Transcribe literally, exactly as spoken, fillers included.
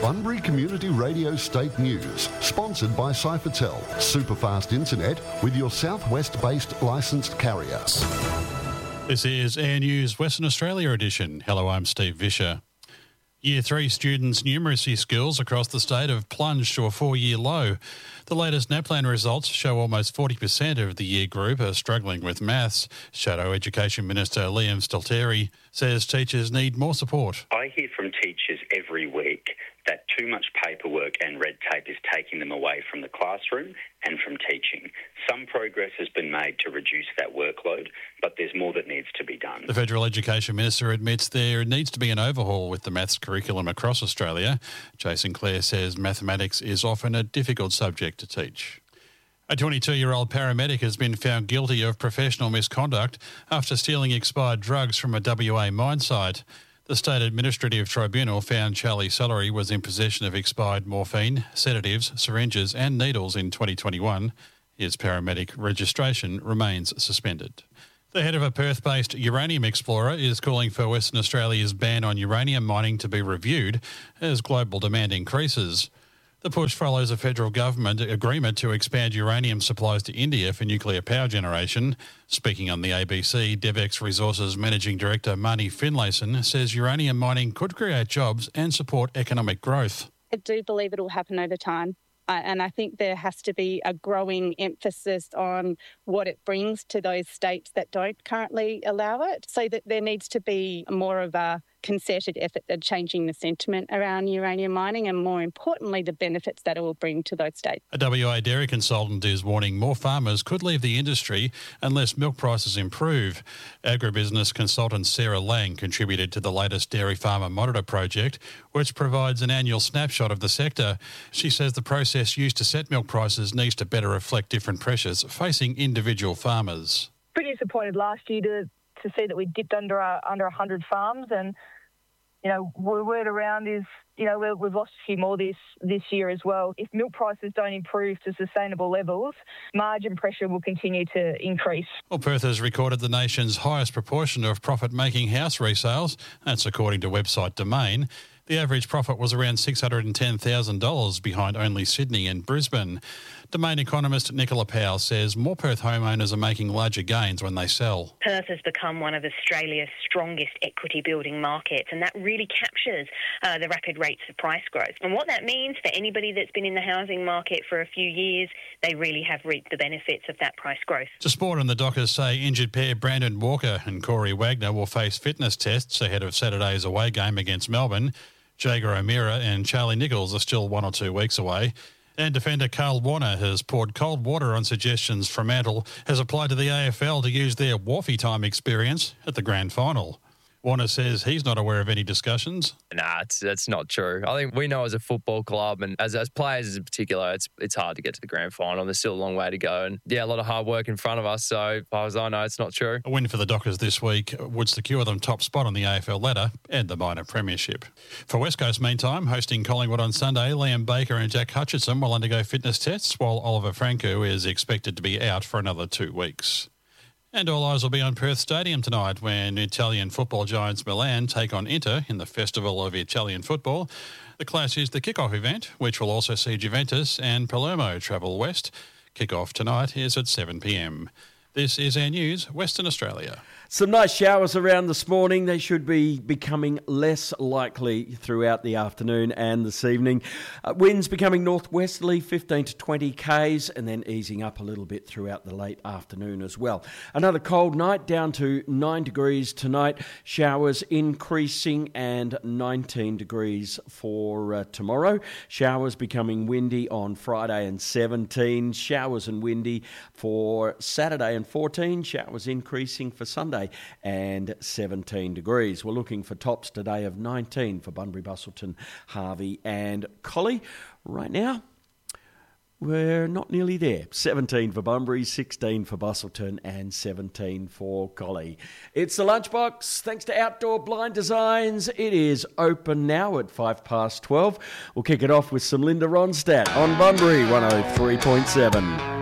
Bunbury Community Radio State News, sponsored by Cyfertel, superfast internet with your southwest-based licensed carrier. This is Air News Western Australia edition. Hello, I'm Steve Vischer. Year three students' numeracy skills across the state have plunged to a four-year low. The latest NAPLAN results show almost forty percent of the year group are struggling with maths. Shadow Education Minister Liam Stelteri says teachers need more support. I hear from teachers every week that too much paperwork and red tape is taking them away from the classroom and from teaching. Some progress has been made to reduce that workload, but there's more that needs to be done. The Federal Education Minister admits there needs to be an overhaul with the maths curriculum across Australia. Jason Clare says mathematics is often a difficult subject to teach. A twenty-two-year-old paramedic has been found guilty of professional misconduct after stealing expired drugs from a W A mine site. The State Administrative Tribunal found Charlie Celery was in possession of expired morphine, sedatives, syringes and needles in twenty twenty-one. His paramedic registration remains suspended. The head of a Perth-based uranium explorer is calling for Western Australia's ban on uranium mining to be reviewed as global demand increases. The push follows a federal government agreement to expand uranium supplies to India for nuclear power generation. Speaking on the A B C, DevEx Resources Managing Director Marnie Finlayson says uranium mining could create jobs and support economic growth. I do believe it will happen over time. Uh, and I think there has to be a growing emphasis on what it brings to those states that don't currently allow it, so that there needs to be more of a concerted effort at changing the sentiment around uranium mining and, more importantly, the benefits that it will bring to those states. A W A dairy consultant is warning more farmers could leave the industry unless milk prices improve. Agribusiness consultant Sarah Lang contributed to the latest Dairy Farmer Monitor project, which provides an annual snapshot of the sector. She says the process used to set milk prices needs to better reflect different pressures facing individual farmers. Pretty disappointed last year to to see that we dipped under uh, under one hundred farms, and you know, word around is, you know, we've lost a few more this this year as well. If milk prices don't improve to sustainable levels, margin pressure will continue to increase. Well, Perth has recorded the nation's highest proportion of profit-making house resales. That's according to website Domain. The average profit was around six hundred ten thousand dollars, behind only Sydney and Brisbane. Domain economist Nicola Powell says more Perth homeowners are making larger gains when they sell. Perth has become one of Australia's strongest equity building markets, and that really captures uh, the rapid rates of price growth. And what that means for anybody that's been in the housing market for a few years, they really have reaped the benefits of that price growth. To sport, and the Dockers say injured pair Brandon Walker and Corey Wagner will face fitness tests ahead of Saturday's away game against Melbourne. Jager O'Meara and Charlie Nichols are still one or two weeks away. And defender Carl Warner has poured cold water on suggestions Fremantle has applied to the A F L to use their Wharfie time experience at the grand final. Warner says he's not aware of any discussions. Nah, it's, that's not true. I think we know as a football club and as, as players in particular, it's it's hard to get to the grand final. There's still a long way to go. And yeah, a lot of hard work in front of us. So as far as I know, it's not true. A win for the Dockers this week would secure them top spot on the A F L ladder and the minor premiership. For West Coast, meantime, hosting Collingwood on Sunday, Liam Baker and Jack Hutchinson will undergo fitness tests, while Oliver Franco is expected to be out for another two weeks. And all eyes will be on Perth Stadium tonight when Italian football giants Milan take on Inter in the Festival of Italian Football. The clash is the kick-off event, which will also see Juventus and Palermo travel west. Kick-off tonight is at seven p m. This is our news, Western Australia. Some nice showers around this morning. They should be becoming less likely throughout the afternoon and this evening. Uh, winds becoming northwesterly, fifteen to twenty kays, and then easing up a little bit throughout the late afternoon as well. Another cold night, down to nine degrees tonight. Showers increasing, and nineteen degrees for uh, tomorrow. Showers becoming windy on Friday and seventeen. Showers and windy for Saturday and fourteen. Showers increasing for Sunday and seventeen degrees. We're looking for tops today of nineteen for Bunbury, Busselton, Harvey and Collie. Right now, we're not nearly there. seventeen for Bunbury, sixteen for Busselton and seventeen for Collie. It's the Lunchbox. Thanks to Outdoor Blind Designs. It is open now at five past twelve. We'll kick it off with some Linda Ronstadt on Bunbury one oh three point seven.